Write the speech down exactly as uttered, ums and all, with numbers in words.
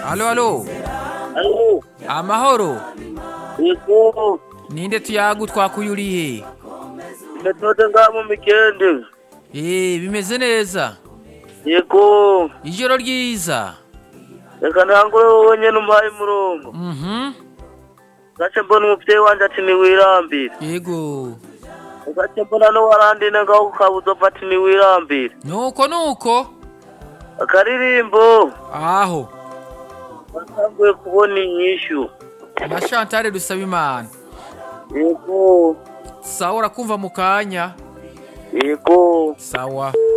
Alo, alo. Alo, Amahoro. yego, Ninde tuyagu twakuyuriye? metodo nga mu mikende. Eh, bimeze neza. Yego, Ijoro ryiza. reka ntangure wowe nyene umpaye umurongo. Mhm. Gace mbona umuvyeyi wanje ati niwirambire. Yego. Gace mbona no warandine ngaho ukabuzova ati niwirambire. Nuko nuko. Akaririmbo, Aho. batanguye kubona inyishu. Na Chantal Dusabimana. Yego, Sawa urakumva mukanya. yego. Sawa.